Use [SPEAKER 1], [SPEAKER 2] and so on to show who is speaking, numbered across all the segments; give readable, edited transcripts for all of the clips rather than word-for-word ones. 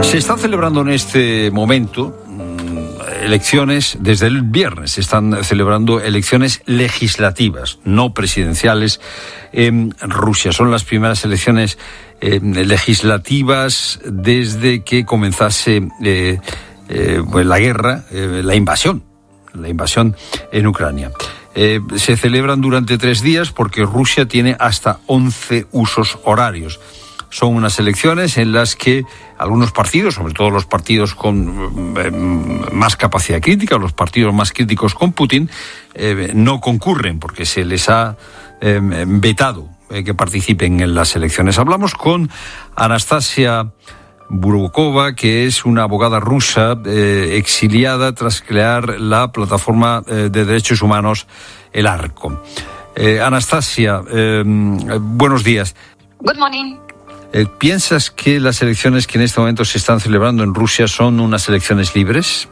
[SPEAKER 1] Se están celebrando en este momento elecciones, desde el viernes se están celebrando elecciones legislativas, no presidenciales, en Rusia. Son las primeras elecciones legislativas desde que comenzase pues la guerra, la invasión en Ucrania. Se celebran durante 3 días porque Rusia tiene hasta 11 usos horarios. Son unas elecciones en las que algunos partidos, sobre todo los partidos con más capacidad crítica, los partidos más críticos con Putin, no concurren porque se les ha vetado que participen en las elecciones. Hablamos con Anastasia Burukova, que es una abogada rusa exiliada tras crear la plataforma de derechos humanos El Arco. Anastasia, buenos días.
[SPEAKER 2] Good morning.
[SPEAKER 1] ¿Piensas que las elecciones que en este momento se están celebrando en Rusia son unas elecciones libres?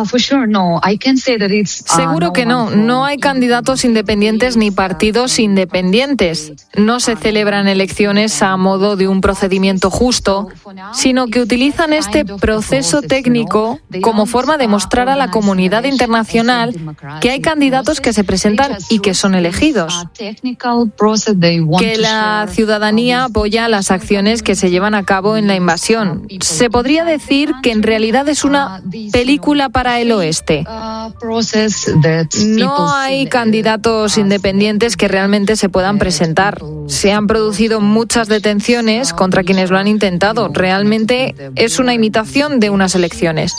[SPEAKER 2] Seguro que no. No hay candidatos independientes ni partidos independientes. No se celebran elecciones a modo de un procedimiento justo, sino que utilizan este proceso técnico como forma de mostrar a la comunidad internacional que hay candidatos que se presentan y que son elegidos. Que la ciudadanía apoya las acciones que se llevan a cabo en la invasión. Se podría decir que en realidad es una película para el oeste. No hay candidatos independientes que realmente se puedan presentar. Se han producido muchas detenciones contra quienes lo han intentado. Realmente es una imitación de unas elecciones.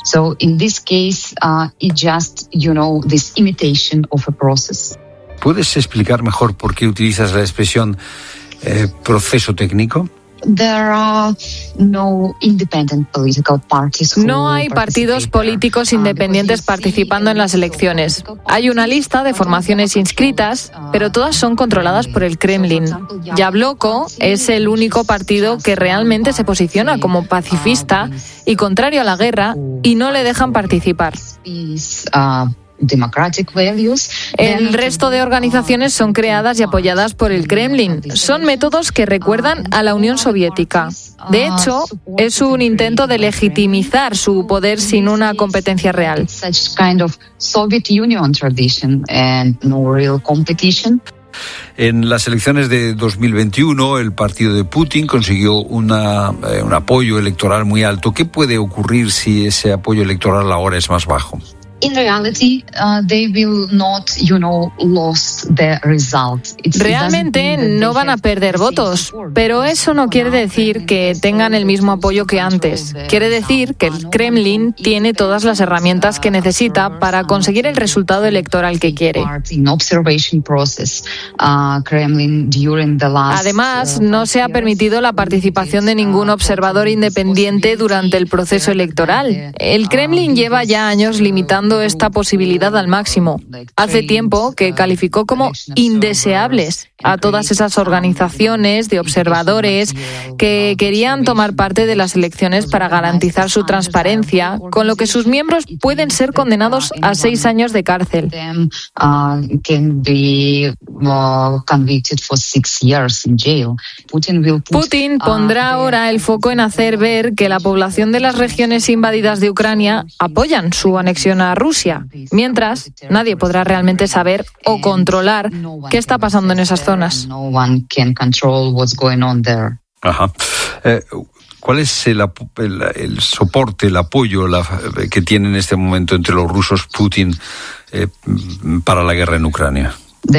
[SPEAKER 1] ¿Puedes explicar mejor por qué utilizas la expresión proceso técnico?
[SPEAKER 2] No hay partidos políticos independientes participando en las elecciones. Hay una lista de formaciones inscritas, pero todas son controladas por el Kremlin. Yabloko es el único partido que realmente se posiciona como pacifista y contrario a la guerra, y no le dejan participar. El resto de organizaciones son creadas y apoyadas por el Kremlin. Son métodos que recuerdan a la Unión Soviética. De hecho, es un intento de legitimizar su poder sin una competencia real.
[SPEAKER 1] En las elecciones de 2021, el partido de Putin consiguió un apoyo electoral muy alto. ¿Qué puede ocurrir si ese apoyo electoral ahora es más bajo?
[SPEAKER 2] Realmente no van a perder votos, pero eso no quiere decir que tengan el mismo apoyo que antes. Quiere decir que el Kremlin tiene todas las herramientas que necesita para conseguir el resultado electoral que quiere. Además, no se ha permitido la participación de ningún observador independiente durante el proceso electoral. El Kremlin lleva ya años limitando esta posibilidad al máximo. Hace tiempo que calificó como indeseables a todas esas organizaciones de observadores que querían tomar parte de las elecciones para garantizar su transparencia, con lo que sus miembros pueden ser condenados a 6 años de cárcel. Putin pondrá ahora el foco en hacer ver que la población de las regiones invadidas de Ucrania apoyan su anexión a Rusia. Mientras, nadie podrá realmente saber o controlar qué está pasando en esas zonas.
[SPEAKER 1] Ajá. ¿Cuál es el soporte, el apoyo que tiene en este momento entre los rusos Putin para la guerra en Ucrania?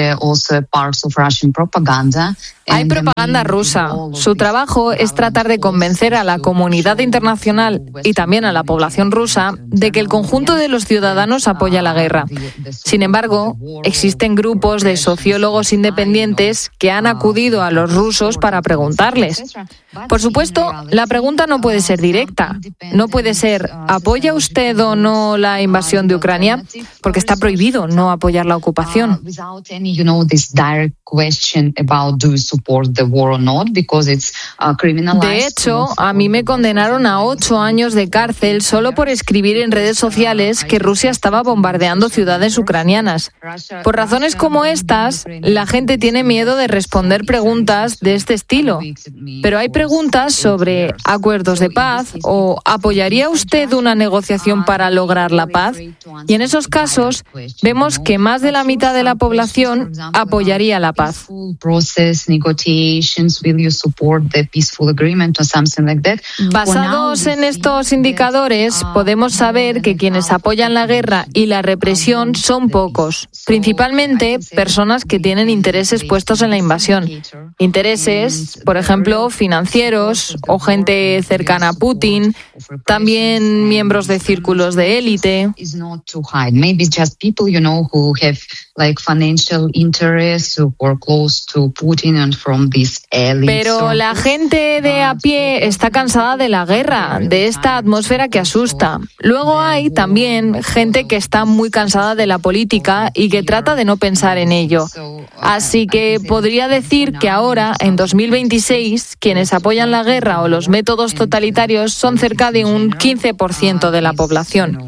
[SPEAKER 2] Hay propaganda rusa. Su trabajo es tratar de convencer a la comunidad internacional y también a la población rusa de que el conjunto de los ciudadanos apoya la guerra. Sin embargo, existen grupos de sociólogos independientes que han acudido a los rusos para preguntarles. Por supuesto, la pregunta no puede ser directa. No puede ser, ¿apoya usted o no la invasión de Ucrania? Porque está prohibido no apoyar la ocupación. De hecho, a mí me condenaron a 8 años de cárcel solo por escribir en redes sociales que Rusia estaba bombardeando ciudades ucranianas. Por razones como estas, la gente tiene miedo de responder preguntas de este estilo. Pero hay preguntas sobre acuerdos de paz o ¿apoyaría usted una negociación para lograr la paz? Y en esos casos vemos que más de la mitad de la población apoyaría la paz. Basados en estos indicadores, podemos saber que quienes apoyan la guerra y la represión son pocos, principalmente personas que tienen intereses puestos en la invasión. Intereses, por ejemplo, financieros o gente cercana a Putin, también miembros de círculos de élite. Pero la gente de a pie está cansada de la guerra, de esta atmósfera que asusta. Luego hay también gente que está muy cansada de la política y que trata de no pensar en ello. Así que podría decir que ahora, en 2026, quienes apoyan la guerra o los métodos totalitarios son cerca de un 15% de la población.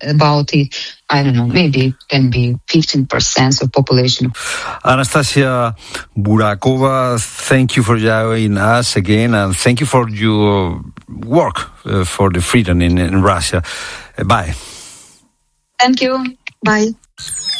[SPEAKER 3] Maybe can be 15% of population.
[SPEAKER 1] Anastasia Burakova, thank you for joining us again, and thank you for your work for the freedom in Russia. Bye.
[SPEAKER 3] Thank you. Bye.